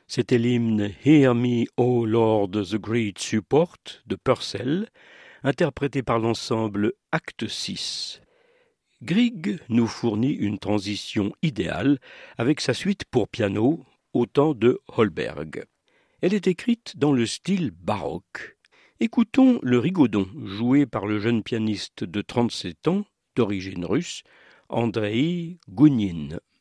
C'était l'hymne Hear Me, O Lord, the Great Support de Purcell, interprété par l'ensemble Acte 6. Grieg nous fournit une transition idéale avec sa suite pour piano au temps de Holberg. Elle est écrite dans le style baroque. Écoutons le rigodon joué par le jeune pianiste de 37 ans, d'origine russe, Andreï Gougnine.